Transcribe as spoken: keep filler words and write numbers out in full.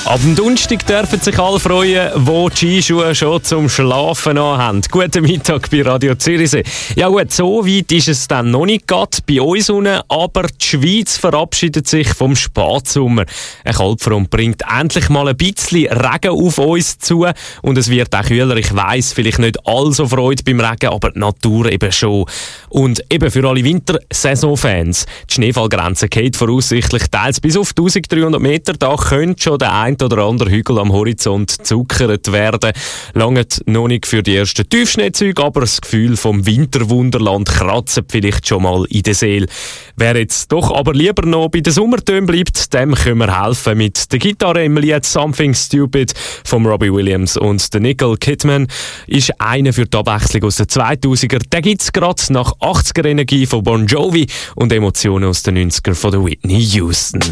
Ab dem Donnerstag dürfen sich alle freuen, die die Skischuhe schon zum Schlafen haben. Guten Mittag bei Radio Zürichsee. Ja gut, so weit ist es dann noch nicht gerade bei uns unten, aber die Schweiz verabschiedet sich vom Spätsommer. Eine Kaltfront bringt endlich mal ein bisschen Regen auf uns zu und es wird auch kühler. Ich weiss, vielleicht nicht allzu Freude beim Regen, aber die Natur eben schon. Und eben für alle Wintersaison-Fans, die Schneefallgrenze geht voraussichtlich teils bis auf dreizehnhundert Meter. Da könnte schon der ein oder andere Hügel am Horizont zuckert werden. Langt noch nicht für die ersten Tiefschneezüge, aber das Gefühl vom Winterwunderland kratzt vielleicht schon mal in der Seele. Wer jetzt doch aber lieber noch bei den Sommertönen bleibt, dem können wir helfen mit der Gitarre im Lied Something Stupid von Robbie Williams. Und der Nicole Kidman ist einer für die Abwechslung aus den zweitausender. Der gibt es gerade nach achtziger Energie von Bon Jovi und Emotionen aus den neunzigern von der Whitney Houston.